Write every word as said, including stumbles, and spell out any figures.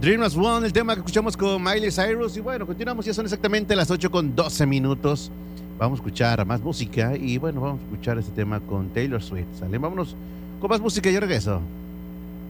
Dream as One, el tema que escuchamos con Miley Cyrus. Y bueno, continuamos, ya son exactamente las ocho con doce minutos. Vamos a escuchar más música y bueno, vamos a escuchar este tema con Taylor Swift. ¿Sale? Vámonos con más música y yo regreso.